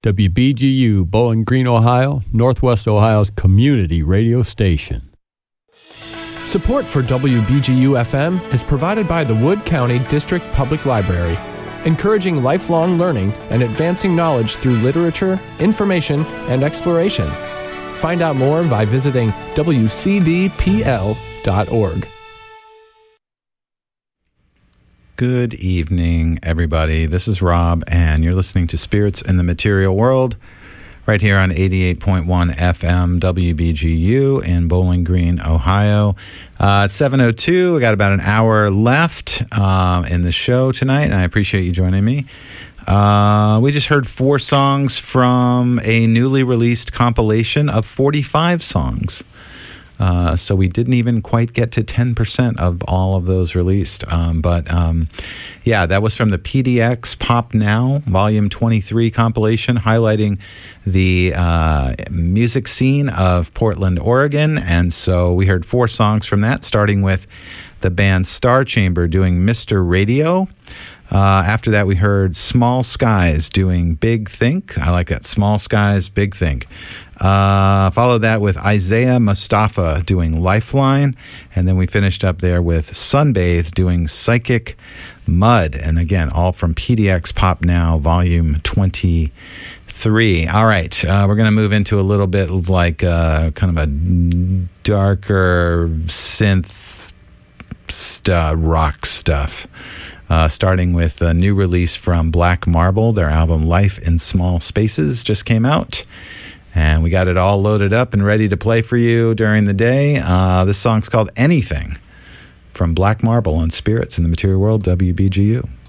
WBGU, Bowling Green, Ohio, Northwest Ohio's community radio station. Support for WBGU-FM is provided by the Wood County District Public Library, encouraging lifelong learning and advancing knowledge through literature, information, and exploration. Find out more by visiting wcdpl.org. Good evening, everybody. This is Rob, and you're listening to Spirits in the Material World right here on 88.1 FM WBGU in Bowling Green, Ohio. It's 7:02. We got about an hour left in the show tonight, and I appreciate you joining me. We just heard 4 songs from a newly released compilation of 45 songs. So we didn't even quite get to 10% of all of those released. Yeah, that was from the PDX Pop Now Volume 23 compilation, highlighting the music scene of Portland, Oregon. And so we heard 4 songs from that, starting with the band Star Chamber doing Mr. Radio. After that, we heard Small Skies doing Big Think. I like that. Small Skies, Big Think. Followed that with Isaiah Mustafa doing Lifeline. And then we finished up there with Sunbathe doing Psychic Mud. And again, all from PDX Pop Now, Volume 23. All right. We're going to move into a little bit of like kind of a darker synth rock stuff. Starting with a new release from Black Marble. Their album Life in Small Spaces just came out. And we got it all loaded up and ready to play for you during the day. This song's called Anything from Black Marble on Spirits in the Material World, WBGU.